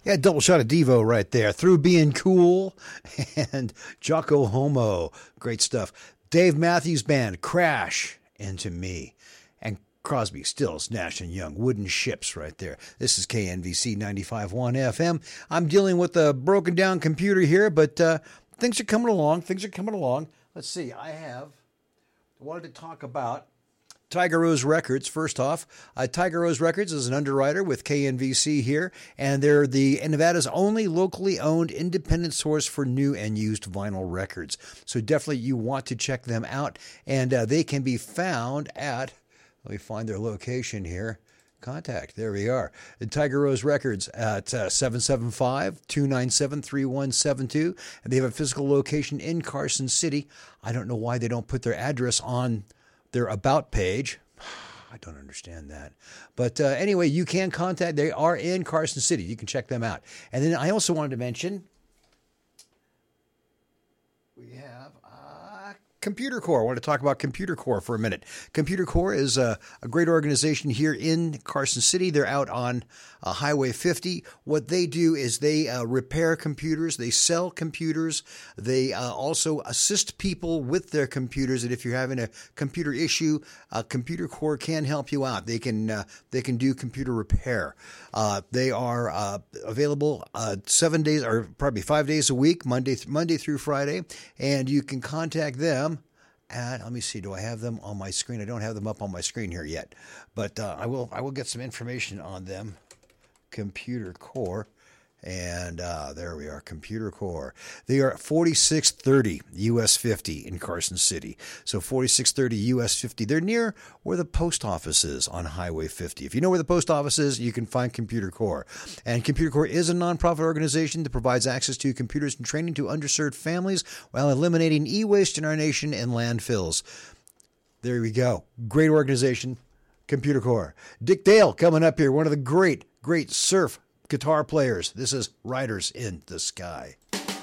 Yeah, double shot of Devo right there. Through Being Cool and Jocko Homo. Great stuff. Dave Matthews Band, Crash Into Me. And Crosby, Stills, Nash and Young, Wooden Ships right there. This is KNVC 95.1 FM. I'm dealing with a broken down computer here, but things are coming along. Let's see. I wanted to talk about Tiger Rose Records. First off, Tiger Rose Records is an underwriter with KNVC here, and they're the Nevada's only locally owned independent source for new and used vinyl records. So definitely you want to check them out, and they can be found at, let me find their location here. Contact. There we are. The Tiger Rose Records at 775-297-3172. And they have a physical location in Carson City. I don't know why they don't put their address on their About page. I don't understand that. But anyway, you can contact. They are in Carson City. You can check them out. And then I also wanted to mention we have Computer Core. I want to talk about Computer Core for a minute. Computer Core is a great organization here in Carson City. They're out on Highway 50. What they do is they repair computers. They sell computers. They also assist people with their computers. And if you're having a computer issue, Computer Core can help you out. They can do computer repair. They are available 7 days, or probably 5 days a week, Monday through Friday, and you can contact them. And let me see, do I have them on my screen? I don't have them up on my screen here yet, but I will get some information on them. Computer Core. And there we are, Computer Core. They are at 4630 US 50 in Carson City. So 4630 US 50. They're near where the post office is on Highway 50. If you know where the post office is, you can find Computer Core. And Computer Core is a nonprofit organization that provides access to computers and training to underserved families while eliminating e-waste in our nation and landfills. There we go. Great organization, Computer Core. Dick Dale coming up here, one of the great surf guitar players. This is Riders in the Sky.